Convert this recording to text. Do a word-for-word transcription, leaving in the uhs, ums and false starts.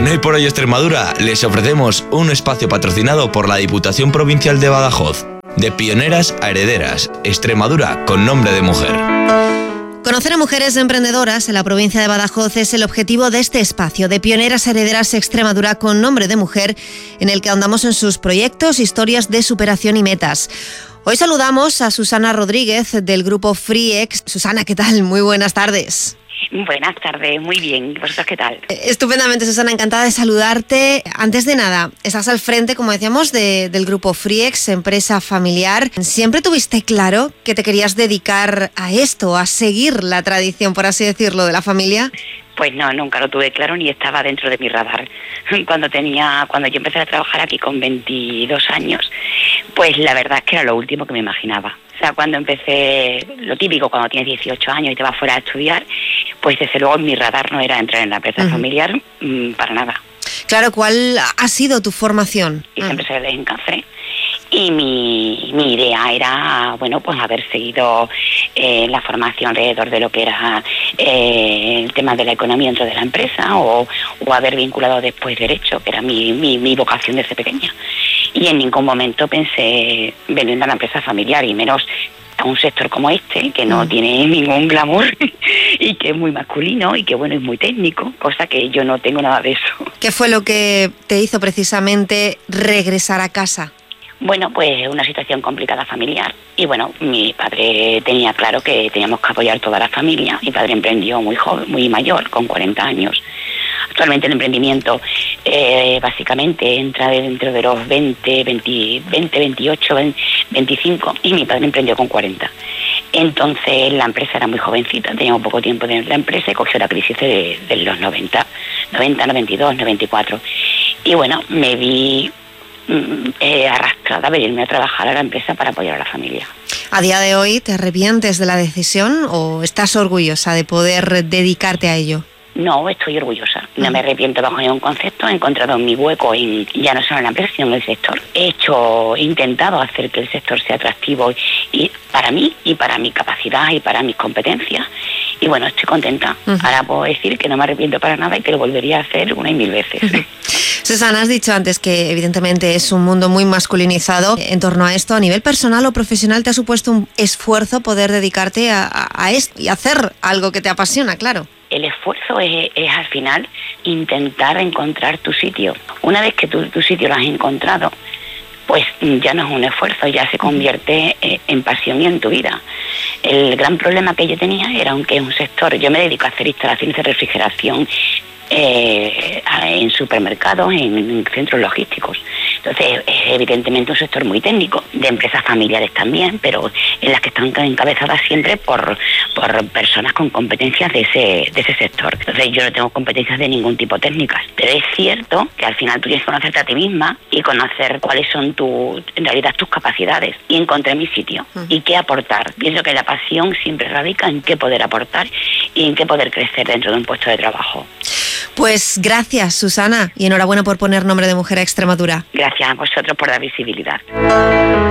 En Hoy por Hoy Extremadura les ofrecemos un espacio patrocinado por la Diputación Provincial de Badajoz. De pioneras a herederas, Extremadura con nombre de mujer. Conocer a mujeres emprendedoras en la provincia de Badajoz es el objetivo de este espacio de Pioneras Herederas Extremadura con nombre de mujer, en el que ahondamos en sus proyectos, historias de superación y metas. Hoy saludamos a Susana Rodríguez del grupo Friex. Susana, ¿qué tal? Muy buenas tardes. Buenas tardes, muy bien. ¿Vosotros qué tal? Estupendamente, Susana, encantada de saludarte. Antes de nada, estás al frente, como decíamos, de, del grupo Friex, empresa familiar. ¿Siempre tuviste claro que te querías dedicar a esto, a seguir la tradición, por así decirlo, de la familia? Pues no, nunca lo tuve claro ni estaba dentro de mi radar. Cuando tenía, cuando yo empecé a trabajar aquí con veintidós años, pues la verdad es que era lo último que me imaginaba. O sea, cuando empecé, lo típico, cuando tienes dieciocho años y te vas fuera a estudiar, pues desde luego en mi radar no era entrar en la empresa uh-huh. familiar mmm, para nada. Claro, ¿cuál ha sido tu formación? Y siempre uh-huh. se en cáncer. Y mi, mi idea era, bueno, pues haber seguido eh, la formación alrededor de lo que era eh, el tema de la economía dentro de la empresa o, o haber vinculado después Derecho, que era mi, mi, mi vocación desde pequeña. Y en ningún momento pensé venir a la empresa familiar y menos a un sector como este, que no mm. tiene ningún glamour y que es muy masculino y que, bueno, es muy técnico, cosa que yo no tengo nada de eso. ¿Qué fue lo que te hizo precisamente regresar a casa? Bueno, pues una situación complicada familiar y bueno, mi padre tenía claro que teníamos que apoyar toda la familia. Mi padre emprendió muy joven, muy mayor, con cuarenta años. Actualmente el emprendimiento eh, básicamente entra dentro de los veinte, veinte, veinte, veintiocho, veinticinco y mi padre emprendió con cuarenta. Entonces la empresa era muy jovencita, teníamos poco tiempo de la empresa y cogió la crisis de, de los noventa, noventa, noventa y dos, noventa y cuatro. Y bueno, me vi Eh, arrastrada a venirme a trabajar a la empresa para apoyar a la familia. ¿A día de hoy te arrepientes de la decisión o estás orgullosa de poder dedicarte a ello? No, estoy orgullosa. No uh-huh. me arrepiento bajo ningún concepto. He encontrado mi hueco en, ya no solo en la empresa, sino en el sector. He hecho, he intentado hacer que el sector sea atractivo y para mí y para mi capacidad y para mis competencias. Y bueno, estoy contenta. Uh-huh. Ahora puedo decir que no me arrepiento para nada y que lo volvería a hacer una y mil veces. Uh-huh. Susana, has dicho antes que evidentemente es un mundo muy masculinizado. En torno a esto, a nivel personal o profesional, ¿te ha supuesto un esfuerzo poder dedicarte a, a, a esto y hacer algo que te apasiona, claro? El esfuerzo es, es al final intentar encontrar tu sitio. Una vez que tu, tu sitio lo has encontrado, pues ya no es un esfuerzo, ya se convierte en pasión y en tu vida. El gran problema que yo tenía era aunque es un sector, yo me dedico a hacer instalaciones de refrigeración eh, en supermercados, en, en centros logísticos. Entonces es evidentemente un sector muy técnico, de empresas familiares también, pero en las que están encabezadas siempre por, por personas con competencias de ese, de ese sector. Entonces yo no tengo competencias de ningún tipo técnicas, pero es cierto que al final tú tienes que conocerte a ti misma y conocer cuáles son tu, en realidad tus capacidades. Y encontré mi sitio uh-huh. y qué aportar. Pienso que la pasión siempre radica en qué poder aportar y en qué poder crecer dentro de un puesto de trabajo. Pues gracias, Susana, y enhorabuena por poner nombre de mujer a Extremadura. Gracias a vosotros por dar visibilidad.